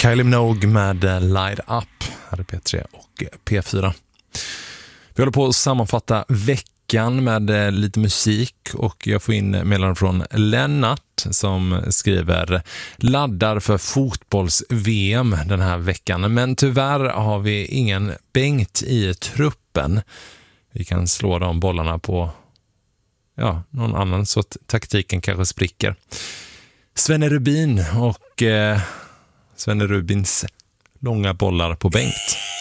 Kylie Minogue med Light Up här är P3 och P4. Vi håller på att sammanfatta veckan med lite musik och jag får in meddelanden från Lennart som skriver: laddar för fotbolls-VM den här veckan, men tyvärr har vi ingen Bengt i truppen. Vi kan slå de bollarna på någon annan så att taktiken kanske spricker. Svenne Rubin och Svenne Rubins långa bollar på Bengt.